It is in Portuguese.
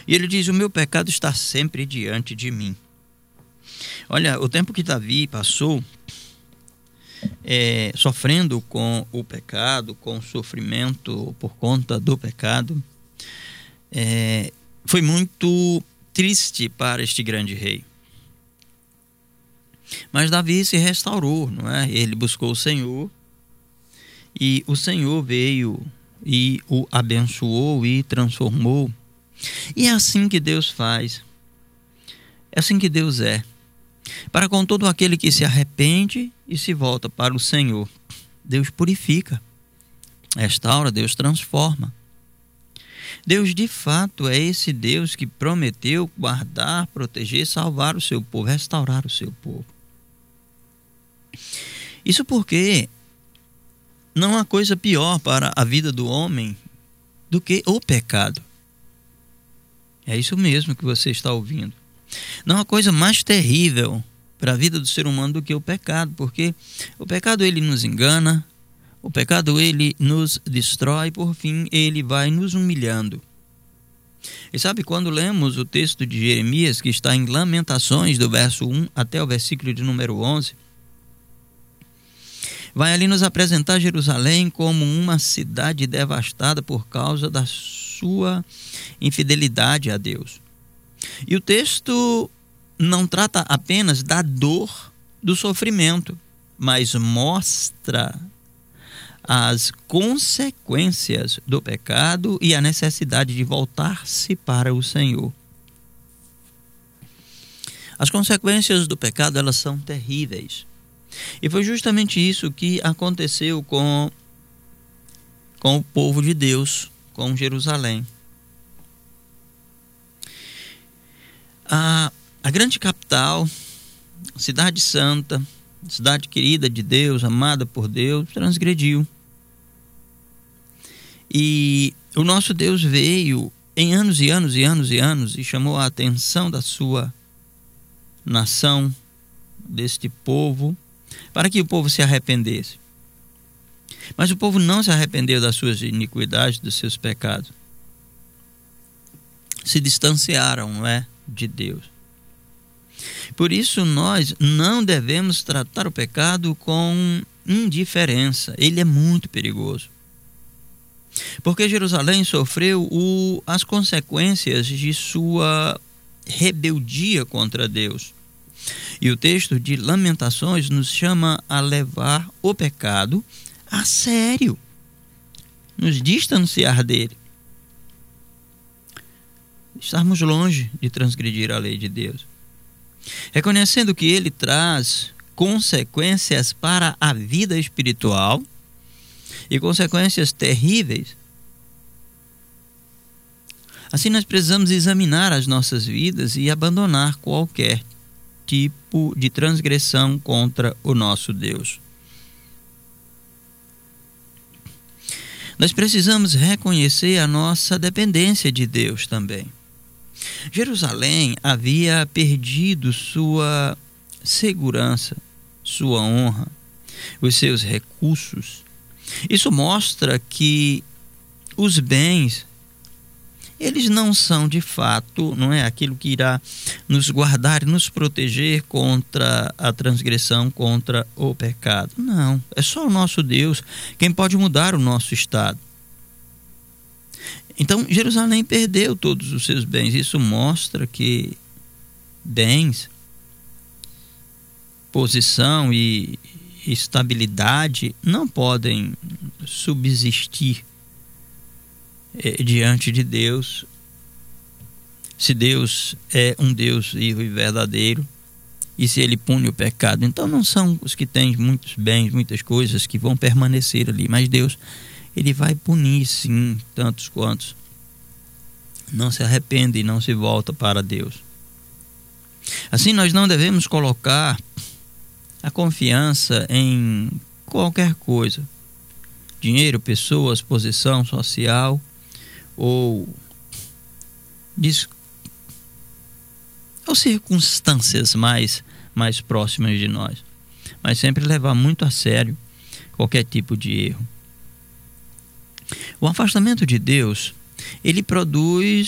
E ele diz: o meu pecado está sempre diante de mim. Olha, o tempo que Davi passou sofrendo com o pecado, com o sofrimento por conta do pecado, foi muito triste para este grande rei. Mas Davi se restaurou, não é? Ele buscou o Senhor e o Senhor veio e o abençoou e transformou. E é assim que Deus faz. É assim que Deus é. Para com todo aquele que se arrepende e se volta para o Senhor, Deus purifica, restaura, Deus transforma. Deus de fato é esse Deus que prometeu guardar, proteger, salvar o seu povo, restaurar o seu povo. Isso porque não há coisa pior para a vida do homem do que o pecado. É isso mesmo que você está ouvindo. Não há coisa mais terrível para a vida do ser humano do que o pecado, porque o pecado ele nos engana, o pecado ele nos destrói, por fim ele vai nos humilhando. E sabe, quando lemos o texto de Jeremias, que está em Lamentações, do verso 1 até o versículo de número 11, vai ali nos apresentar Jerusalém como uma cidade devastada por causa da sua infidelidade a Deus. E o texto não trata apenas da dor do sofrimento, mas mostra as consequências do pecado e a necessidade de voltar-se para o Senhor. As consequências do pecado, elas são terríveis. E foi justamente isso que aconteceu com o povo de Deus, com Jerusalém. A grande capital, cidade santa, cidade querida de Deus, amada por Deus, transgrediu. E o nosso Deus veio em anos e anos e anos e anos e chamou a atenção da sua nação, deste povo, para que o povo se arrependesse. Mas o povo não se arrependeu das suas iniquidades, dos seus pecados. Se distanciaram, de Deus. Por isso nós não devemos tratar o pecado com indiferença. Ele é muito perigoso. Porque Jerusalém sofreu as consequências de sua rebeldia contra Deus. E o texto de Lamentações nos chama a levar o pecado a sério, nos distanciar dele, estarmos longe de transgredir a lei de Deus, reconhecendo que ele traz consequências para a vida espiritual e consequências terríveis. Assim nós precisamos examinar as nossas vidas e abandonar qualquer tipo de transgressão contra o nosso Deus. Nós precisamos reconhecer a nossa dependência de Deus também. Jerusalém havia perdido sua segurança, sua honra, os seus recursos. Isso mostra que os bens, eles não são de fato, não é aquilo que irá nos guardar e nos proteger contra a transgressão, contra o pecado. Não, é só o nosso Deus quem pode mudar o nosso estado. Então, Jerusalém perdeu todos os seus bens. Isso mostra que bens, posição e estabilidade não podem subsistir diante de Deus, se Deus é um Deus vivo e verdadeiro, e se ele pune o pecado. Então não são os que têm muitos bens, muitas coisas que vão permanecer ali, mas Deus, ele vai punir sim tantos quantos não se arrependem e não se voltam para Deus. Assim nós não devemos colocar a confiança em qualquer coisa, dinheiro, pessoas, posição social ou circunstâncias mais próximas de nós, mas sempre levar muito a sério qualquer tipo de erro. O afastamento de Deus, ele produz